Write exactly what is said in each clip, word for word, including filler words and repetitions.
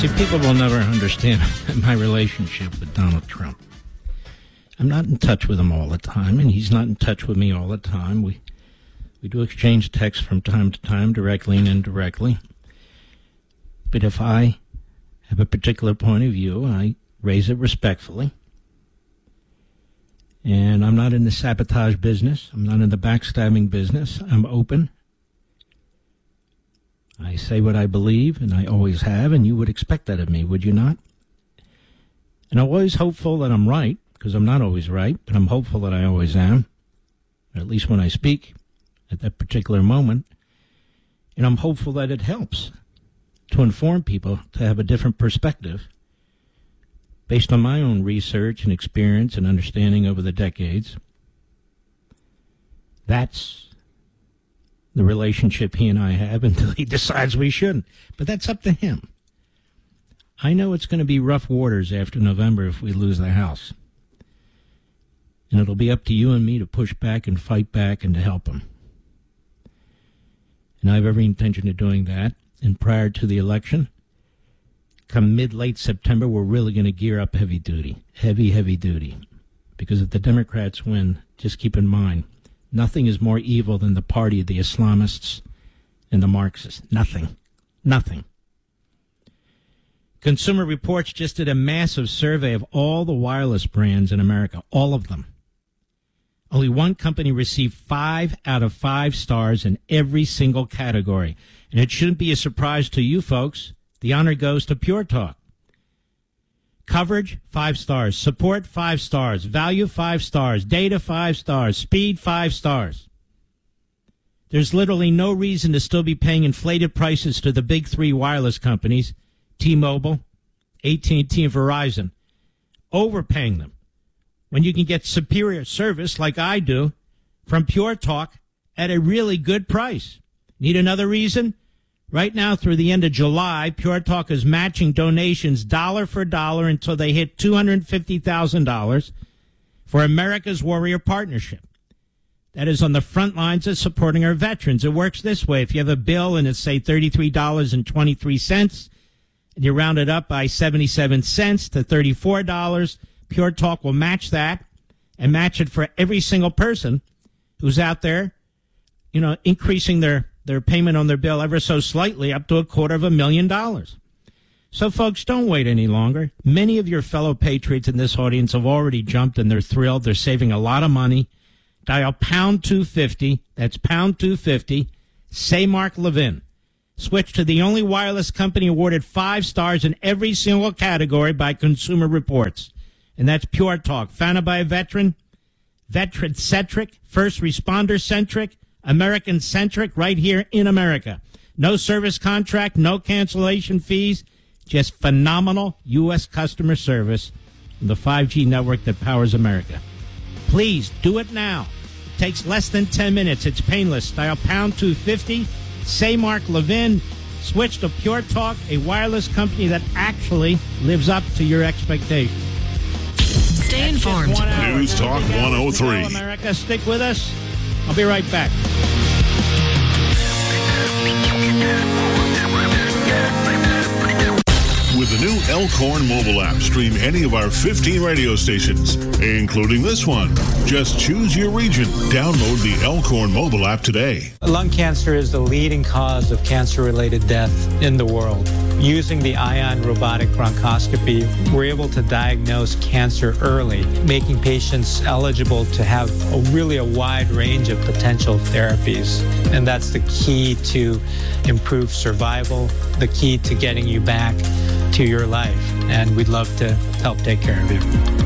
See, people will never understand my relationship with Donald Trump. I'm not in touch with him all the time, and he's not in touch with me all the time. We we do exchange texts from time to time, directly and indirectly. But if I have a particular point of view, I raise it respectfully. And I'm not in the sabotage business. I'm not in the backstabbing business. I'm open. I say what I believe, and I always have, and you would expect that of me, would you not? And I'm always hopeful that I'm right, because I'm not always right, but I'm hopeful that I always am, at least when I speak at that particular moment. And I'm hopeful that it helps to inform people to have a different perspective based on my own research and experience and understanding over the decades. That's the relationship he and I have until he decides we shouldn't. But that's up to him. I know it's going to be rough waters after November if we lose the House. And it'll be up to you and me to push back and fight back and to help him. And I have every intention of doing that. And prior to the election, come mid-late September, we're really going to gear up heavy duty. Heavy, heavy duty. Because if the Democrats win, just keep in mind, nothing is more evil than the party of the Islamists and the Marxists. Nothing. Nothing. Consumer Reports just did a massive survey of all the wireless brands in America. All of them. Only one company received five out of five stars in every single category. And it shouldn't be a surprise to you folks. The honor goes to Pure Talk. Coverage, five stars. Support, five stars. Value, five stars. Data, five stars. Speed, five stars. There's literally no reason to still be paying inflated prices to the big three wireless companies, T-Mobile, A T and T, and Verizon, overpaying them when you can get superior service like I do from Pure Talk at a really good price. Need another reason? Right now, through the end of July, Pure Talk is matching donations dollar for dollar until they hit two hundred fifty thousand dollars for America's Warrior Partnership. That is on the front lines of supporting our veterans. It works this way. If you have a bill and it's, say, thirty-three dollars and twenty-three cents, and you round it up by seventy-seven cents to thirty-four dollars, Pure Talk will match that and match it for every single person who's out there, you know, increasing their their payment on their bill ever so slightly up to a quarter of a million dollars. So, folks, don't wait any longer. Many of your fellow patriots in this audience have already jumped, and they're thrilled. They're saving a lot of money. Dial pound two fifty. That's pound two fifty. Say Mark Levin. Switch to the only wireless company awarded five stars in every single category by Consumer Reports. And that's Pure Talk. Founded by a veteran, veteran-centric, first responder-centric, American-centric, right here in America. No service contract, no cancellation fees, just phenomenal U S customer service from the five G network that powers America. Please do it now. It takes less than ten minutes. It's painless. Dial pound two fifty. Say Mark Levin. Switch to Pure Talk, a wireless company that actually lives up to your expectations. Stay informed. News Talk one oh three. America, stick with us. I'll be right back. With the new Elkhorn mobile app, stream any of our fifteen radio stations, including this one. Just choose your region. Download the Elkhorn mobile app today. Lung cancer is the leading cause of cancer-related death in the world. Using the Ion robotic bronchoscopy, we're able to diagnose cancer early, making patients eligible to have a really a wide range of potential therapies. And that's the key to improved survival, the key to getting you back to your life. And we'd love to help take care of you.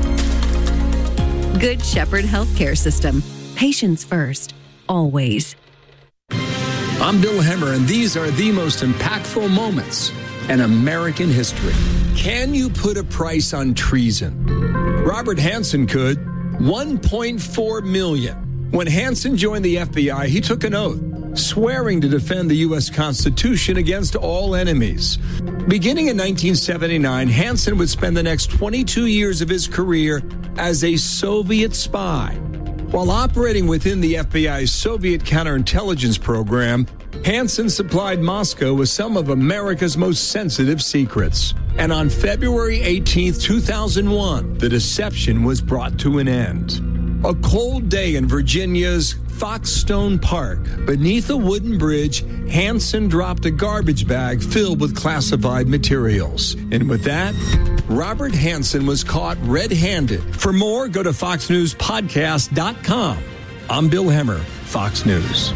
Good Shepherd Healthcare System. Patients first, always. I'm Bill Hemmer, and these are the most impactful moments in American history. Can you put a price on treason? Robert Hanssen could. one point four million dollars. When Hanssen joined the F B I, he took an oath, swearing to defend the U S Constitution against all enemies. Beginning in nineteen seventy-nine, Hanssen would spend the next twenty-two years of his career as a Soviet spy. While operating within the F B I's Soviet counterintelligence program, Hansen supplied Moscow with some of America's most sensitive secrets. And on February eighteenth, two thousand one, the deception was brought to an end. A cold day in Virginia's Foxstone Park. Beneath a wooden bridge, Hansen dropped a garbage bag filled with classified materials. And with that, Robert Hansen was caught red-handed. For more, go to fox news podcast dot com. I'm Bill Hemmer, Fox News.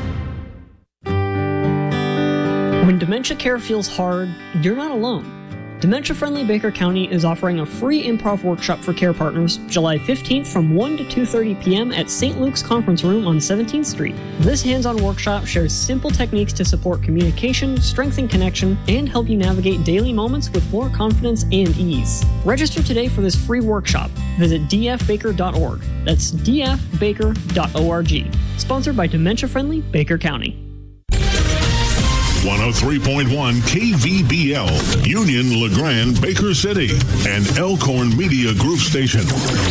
When dementia care feels hard, you're not alone. Dementia-friendly Baker County is offering a free improv workshop for care partners July fifteenth from one to two thirty p.m. at Saint Luke's Conference Room on seventeenth Street. This hands-on workshop shares simple techniques to support communication, strengthen connection, and help you navigate daily moments with more confidence and ease. Register today for this free workshop. Visit d f baker dot org. That's d f baker dot org. Sponsored by Dementia-friendly Baker County. one oh three point one K V B L, Union, LeGrand, Baker City, and Elkhorn Media Group Station.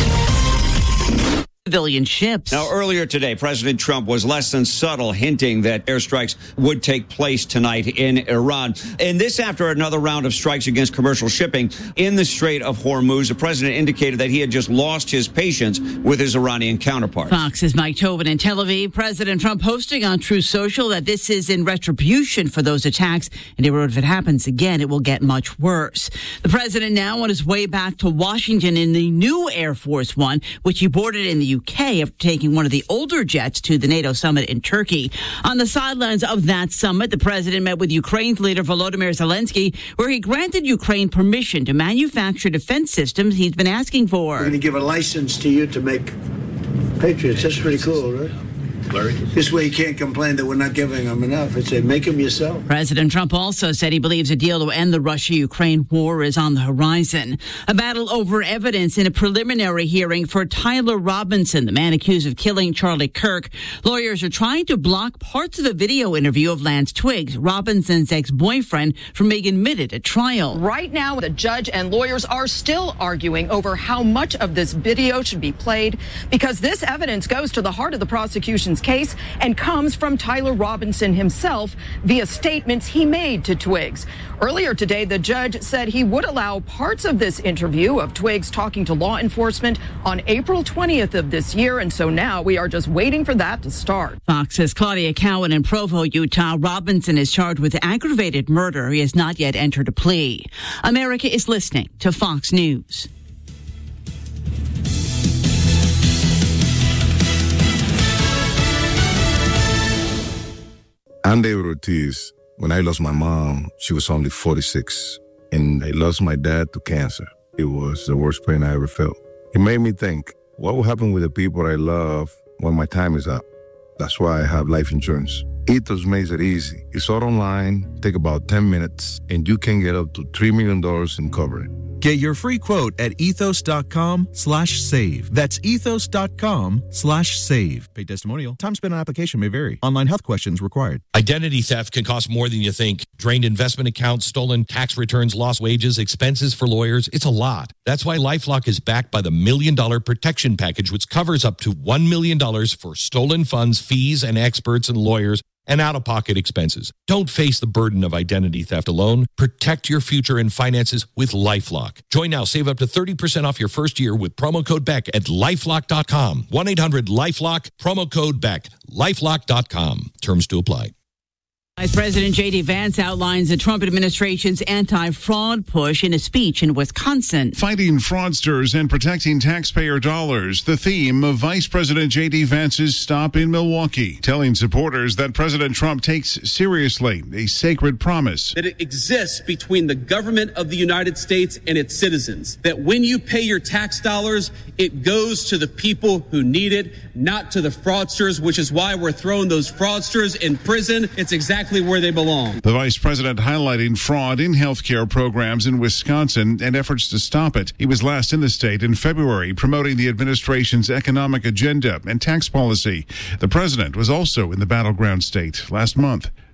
Civilian ships. Now, earlier today, President Trump was less than subtle, hinting that airstrikes would take place tonight in Iran. And this after another round of strikes against commercial shipping in the Strait of Hormuz. The president indicated that he had just lost his patience with his Iranian counterpart. Fox's Mike Tobin in Tel Aviv. President Trump posting on Truth Social that this is in retribution for those attacks. And he wrote, if it happens again, it will get much worse. The president now on his way back to Washington in the new Air Force One, which he boarded in the U K after taking one of the older jets to the NATO summit in Turkey. On the sidelines of that summit, the president met with Ukraine's leader Volodymyr Zelensky, where he granted Ukraine permission to manufacture defense systems he's been asking for. We're going to give a license to you to make Patriots. That's pretty cool, right? Larry? This way you can't complain that we're not giving them enough. It's say, make them yourself. President Trump also said he believes a deal to end the Russia-Ukraine war is on the horizon. A battle over evidence in a preliminary hearing for Tyler Robinson, the man accused of killing Charlie Kirk. Lawyers are trying to block parts of the video interview of Lance Twiggs, Robinson's ex-boyfriend, from being admitted at trial. Right now, the judge and lawyers are still arguing over how much of this video should be played because this evidence goes to the heart of the prosecution's case and comes from Tyler Robinson himself via statements he made to Twiggs. Earlier today, the judge said he would allow parts of this interview of Twiggs talking to law enforcement on April twentieth of this year, and so now we are just waiting for that to start. Fox's Claudia Cowan in Provo, Utah. Robinson is charged with aggravated murder. He has not yet entered a plea. America is listening to Fox News. I'm David Ortiz. When I lost my mom, she was only forty-six, and I lost my dad to cancer. It was the worst pain I ever felt. It made me think, what will happen with the people I love when my time is up? That's why I have life insurance. Ethos makes it easy. It's all online, take about ten minutes, and you can get up to three million dollars in coverage. Get your free quote at ethos.com slash save. That's ethos.com slash save. Paid testimonial. Time spent on application may vary. Online health questions required. Identity theft can cost more than you think. Drained investment accounts, stolen tax returns, lost wages, expenses for lawyers. It's a lot. That's why LifeLock is backed by the Million Dollar Protection Package, which covers up to one million dollars for stolen funds, fees, and experts and lawyers, and out-of-pocket expenses. Don't face the burden of identity theft alone. Protect your future and finances with LifeLock. Join now. Save up to thirty percent off your first year with promo code Beck at lifelock dot com. one eight hundred lifelock, promo code Beck, lifelock dot com. Terms to apply. Vice President J D. Vance outlines the Trump administration's anti-fraud push in a speech in Wisconsin. Fighting fraudsters and protecting taxpayer dollars, the theme of Vice President J D. Vance's stop in Milwaukee, telling supporters that President Trump takes seriously a sacred promise. That it exists between the government of the United States and its citizens. That when you pay your tax dollars, it goes to the people who need it, not to the fraudsters, which is why we're throwing those fraudsters in prison. It's exactly where they belong. The vice president highlighting fraud in healthcare programs in Wisconsin and efforts to stop it. He was last in the state in February promoting the administration's economic agenda and tax policy. The president was also in the battleground state last month.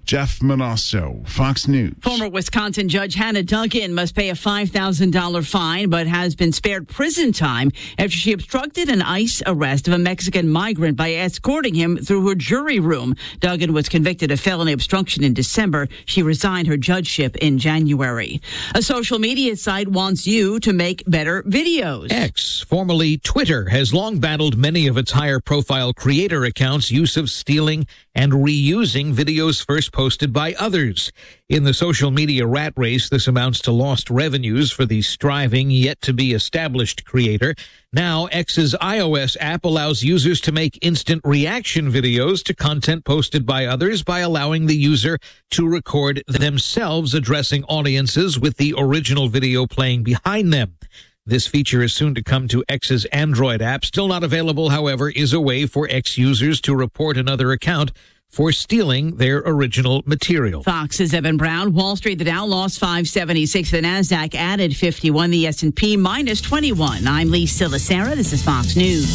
Jeff Manasso, Fox News. Former Wisconsin Judge Hannah Duggan must pay a five thousand dollars fine, but has been spared prison time after she obstructed an ICE arrest of a Mexican migrant by escorting him through her jury room. Duggan was convicted of felony obstruction in December. She resigned her judgeship in January. A social media site wants you to make better videos. X, formerly Twitter, has long battled many of its higher-profile creator accounts' use of stealing and reusing videos first posted by others. In the social media rat race, this amounts to lost revenues for the striving, yet-to-be-established creator. Now, X's iOS app allows users to make instant reaction videos to content posted by others by allowing the user to record themselves addressing audiences with the original video playing behind them. This feature is soon to come to X's Android app. Still not available, however, is a way for X users to report another account for stealing their original material. Fox's Evan Brown. Wall Street, the Dow lost five seventy-six. The Nasdaq added fifty-one. The S and P minus twenty-one. I'm Lee Silasera. This is Fox News.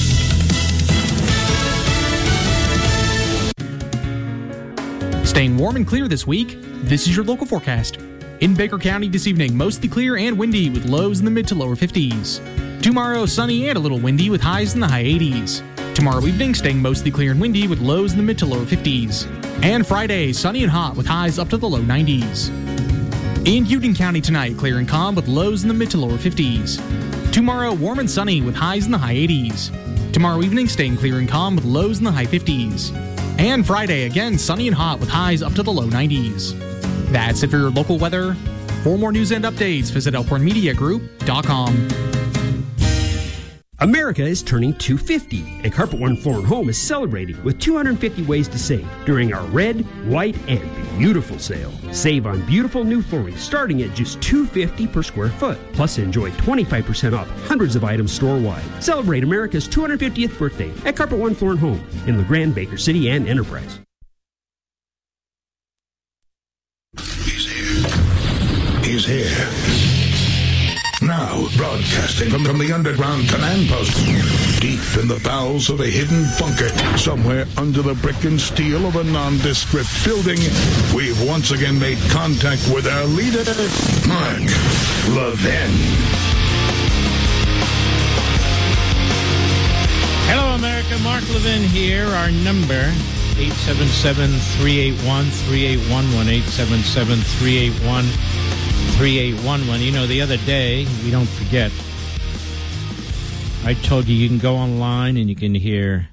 Staying warm and clear this week. This is your local forecast. In Baker County this evening, mostly clear and windy with lows in the mid to lower fifties. Tomorrow, sunny and a little windy with highs in the high eighties. Tomorrow evening, staying mostly clear and windy with lows in the mid to lower fifties. And Friday, sunny and hot with highs up to the low nineties. In Union County tonight, clear and calm with lows in the mid to lower fifties. Tomorrow, warm and sunny with highs in the high eighties. Tomorrow evening, staying clear and calm with lows in the high fifties. And Friday, again, sunny and hot with highs up to the low nineties. That's it for your local weather. For more news and updates, visit elkhorn media group dot com. America is turning two hundred fifty, and Carpet One Floor and Home is celebrating with two hundred fifty ways to save during our red, white, and beautiful sale. Save on beautiful new flooring starting at just two hundred fifty dollars per square foot. Plus, enjoy twenty-five percent off hundreds of items store-wide. Celebrate America's two hundred fiftieth birthday at Carpet One Floor and Home in LeGrand, Baker City, and Enterprise. He's here. Now, broadcasting from, from the underground command post, deep in the bowels of a hidden bunker, somewhere under the brick and steel of a nondescript building, we've once again made contact with our leader, Mark Levin. Hello, America. Mark Levin here. Our number, eight seven seven, three eight one, three eight one one, eight seven seven, three eight one, three eight one one. You know, the other day, we don't forget, I told you you can go online and you can hear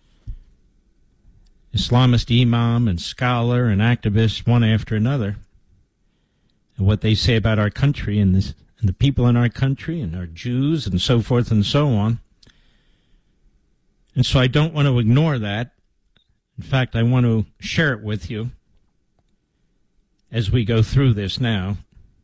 Islamist imam and scholar and activist one after another and what they say about our country and, this, and the people in our country and our Jews and so forth and so on. And so I don't want to ignore that. In fact, I want to share it with you as we go through this now.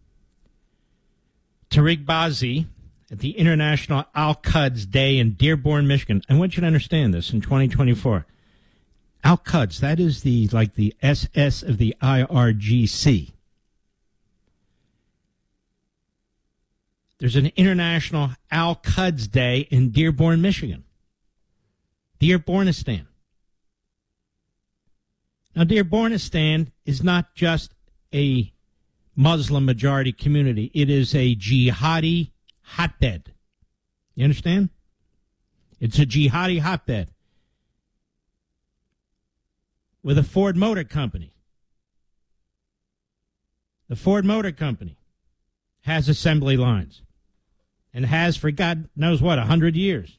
Tariq Bazzi at the International Al-Quds Day in Dearborn, Michigan. I want you to understand this in twenty twenty-four. Al-Quds, that is the like the S S of the I R G C. There's an International Al-Quds Day in Dearborn, Michigan. Dearbornistan. Now, Dearbornistan is not just a Muslim majority community. It is a jihadi hotbed. You understand? It's a jihadi hotbed with a Ford Motor Company. The Ford Motor Company has assembly lines and has for God knows what, a hundred years.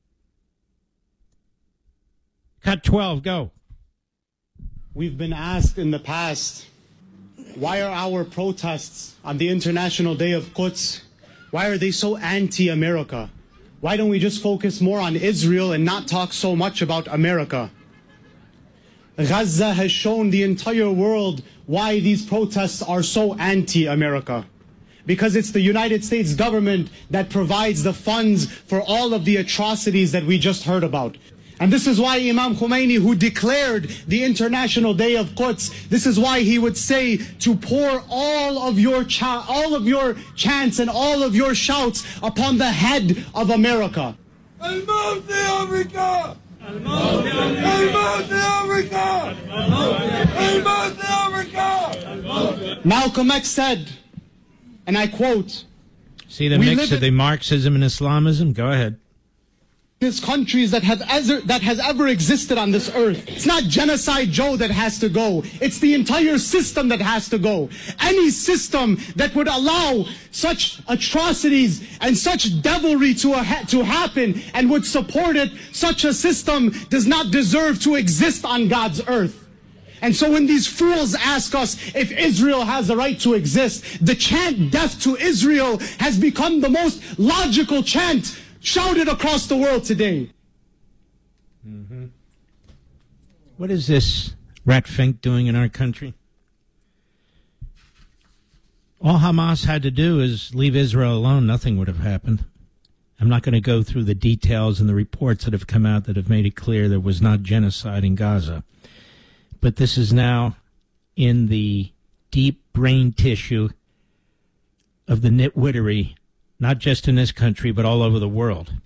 Cut twelve, go. We've been asked in the past, why are our protests on the International Day of Quds, why are they so anti-America? Why don't we just focus more on Israel and not talk so much about America? Gaza has shown the entire world why these protests are so anti-America. Because it's the United States government that provides the funds for all of the atrocities that we just heard about. And this is why Imam Khomeini, who declared the International Day of Quds, this is why he would say to pour all of your cha- all of your chants and all of your shouts upon the head of America. Malcolm X said, and I quote, see the mix of the Marxism and Islamism? Go ahead. There's countries that have ever, that has ever existed on this earth. It's not Genocide Joe that has to go. It's the entire system that has to go. Any system that would allow such atrocities and such devilry to, a, to happen and would support it, such a system does not deserve to exist on God's earth. And so when these fools ask us if Israel has the right to exist, the chant "Death to Israel" has become the most logical chant shouted across the world today. Mm-hmm. What is this rat fink doing in our country? All Hamas had to do is leave Israel alone. Nothing would have happened. I'm not going to go through the details and the reports that have come out that have made it clear there was not genocide in Gaza. But this is now in the deep brain tissue of the nitwittery, not just in this country, but all over the world.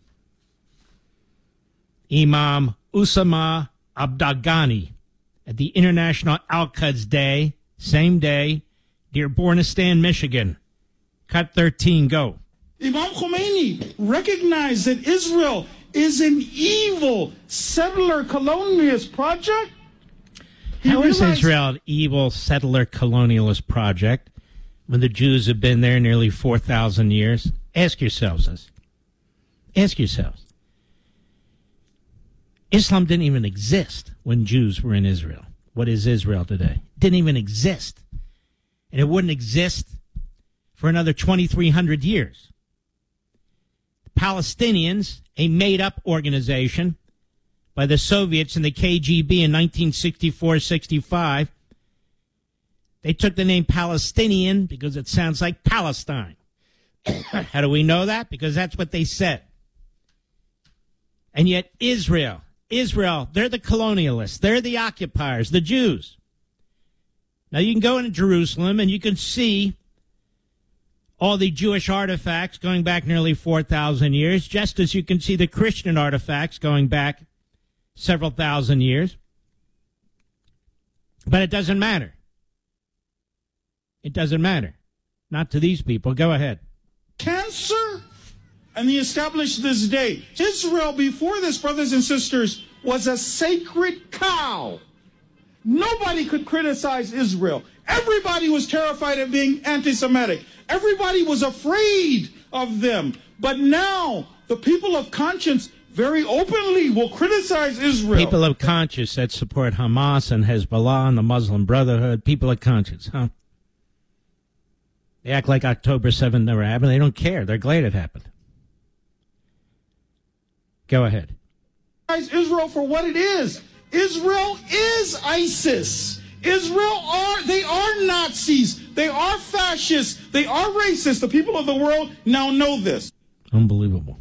Imam Usama Abdaghani at the International Al-Quds Day, same day, Dearbornistan, Michigan. Cut thirteen, go. Imam Khomeini recognized that Israel is an evil settler colonialist project. He How is realized- Israel an evil settler colonialist project when the Jews have been there nearly four thousand years? Ask yourselves this. Ask yourselves. Islam didn't even exist when Jews were in Israel. What is Israel today? It didn't even exist. And it wouldn't exist for another twenty-three hundred years. The Palestinians, a made-up organization by the Soviets and the K G B in nineteen sixty-four sixty-five, they took the name Palestinian because it sounds like Palestine. How do we know that? Because that's what they said. And yet Israel, Israel, they're the colonialists. They're the occupiers, the Jews. Now you can go into Jerusalem and you can see all the Jewish artifacts going back nearly four thousand years, just as you can see the Christian artifacts going back several thousand years. But it doesn't matter. It doesn't matter. Not to these people. Go ahead. Cancer, and he established this day. Israel, before this, brothers and sisters, was a sacred cow. Nobody could criticize Israel. Everybody was terrified of being anti-Semitic. Everybody was afraid of them. But now, the people of conscience very openly will criticize Israel. People of conscience that support Hamas and Hezbollah and the Muslim Brotherhood. People of conscience, huh? They act like October seventh never happened. They don't care. They're glad it happened. Go ahead. Israel for what it is. Israel is ISIS. Israel are, they are Nazis. They are fascists. They are racist. The people of the world now know this. Unbelievable.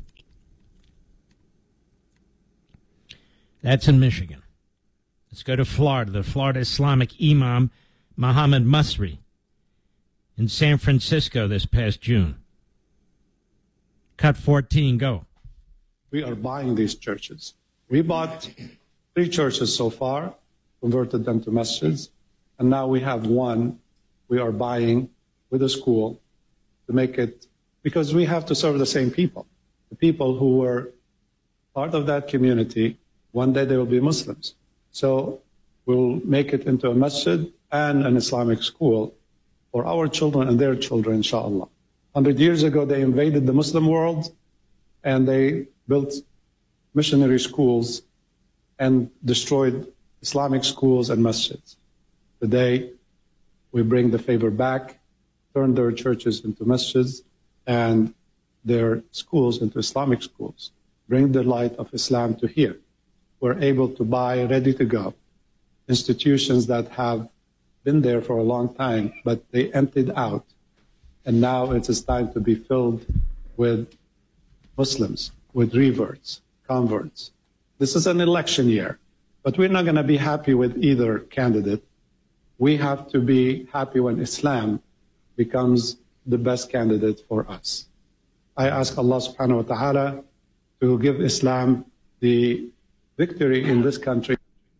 That's in Michigan. Let's go to Florida. The Florida Islamic Imam Muhammad Masri in San Francisco this past June. Cut fourteen, go. We are buying these churches. We bought three churches so far, converted them to masjids, and now we have one we are buying with a school to make it, because we have to serve the same people. The people who were part of that community, one day they will be Muslims. So we'll make it into a masjid and an Islamic school for our children and their children, inshallah. one hundred years ago, they invaded the Muslim world, and they built missionary schools and destroyed Islamic schools and masjids. Today, we bring the favor back, turn their churches into masjids and their schools into Islamic schools, bring the light of Islam to here. We're able to buy, ready to go, institutions that have been there for a long time, but they emptied out. And now it is time to be filled with Muslims, with reverts, converts. This is an election year, but we're not going to be happy with either candidate. We have to be happy when Islam becomes the best candidate for us. I ask Allah subhanahu wa ta'ala to give Islam the victory in this country.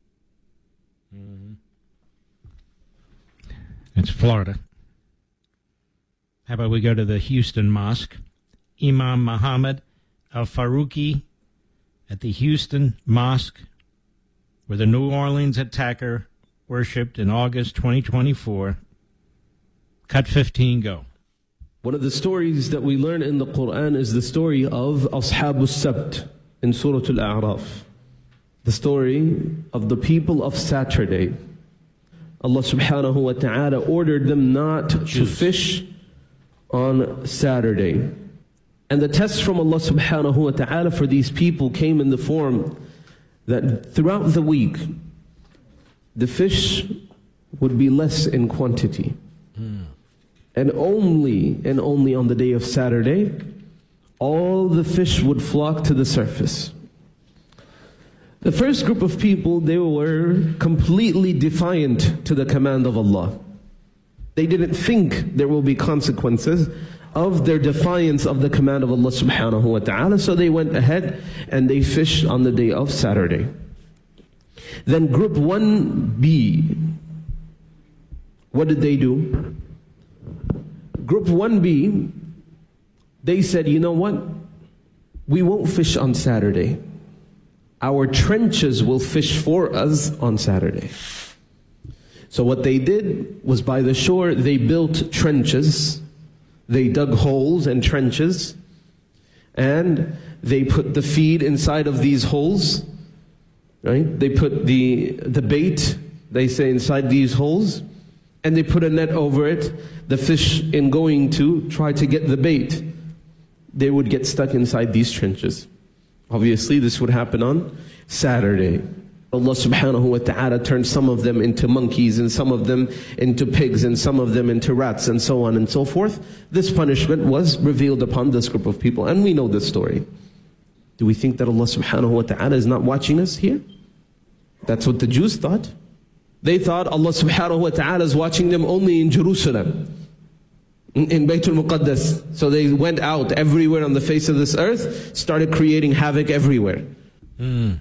It's Florida. How about we go to the Houston Mosque? Imam Muhammad al-Faruqi at the Houston Mosque, where the New Orleans attacker worshipped in August twenty twenty-four. Cut fifteen, go. One of the stories that we learn in the Quran is the story of Ashabul Sabt in Surah Al-A'raf. The story of the people of Saturday. Allah subhanahu wa ta'ala ordered them not to fish on Saturday. And the test from Allah subhanahu wa ta'ala for these people came in the form that throughout the week, the fish would be less in quantity. Mm. And only, and only on the day of Saturday, all the fish would flock to the surface. The first group of people, they were completely defiant to the command of Allah. They didn't think there will be consequences of their defiance of the command of Allah subhanahu wa ta'ala, so they went ahead and they fished on the day of Saturday. Then group one B, what did they do? Group one B, they said, you know what? We won't fish on Saturday. Our trenches will fish for us on Saturday. So what they did was by the shore, they built trenches. They dug holes and trenches. And they put the feed inside of these holes. Right? They put the, the bait, they say, inside these holes. And they put a net over it. The fish, in going to try to get the bait, they would get stuck inside these trenches. Obviously, this would happen on Saturday. Allah subhanahu wa ta'ala turned some of them into monkeys, and some of them into pigs, and some of them into rats, and so on and so forth. This punishment was revealed upon this group of people, and we know this story. Do we think that Allah subhanahu wa ta'ala is not watching us here? That's what the Jews thought. They thought Allah subhanahu wa ta'ala is watching them only in Jerusalem, in Baytul Muqaddas. So they went out everywhere on the face of this earth, started creating havoc everywhere. Mm.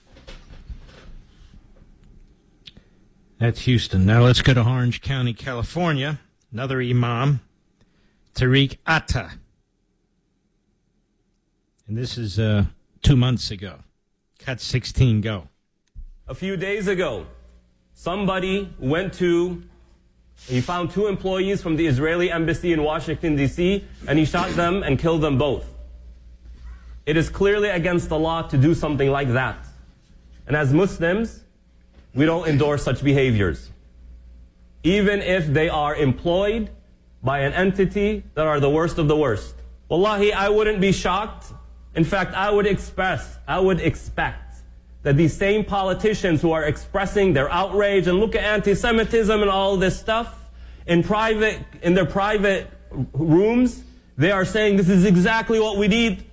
That's Houston. Now let's go to Orange County, California. Another imam, Tariq Atta. And this is uh, two months ago. Cut sixteen, go. A few days ago, somebody went to, he found two employees from the Israeli embassy in Washington, D C, and he shot them and killed them both. It is clearly against the law to do something like that. And as Muslims, we don't endorse such behaviors. Even if they are employed by an entity that are the worst of the worst. Wallahi, I wouldn't be shocked. In fact, I would express, I would expect that these same politicians who are expressing their outrage and look at anti-Semitism and all this stuff, in private, in their private rooms, they are saying this is exactly what we need.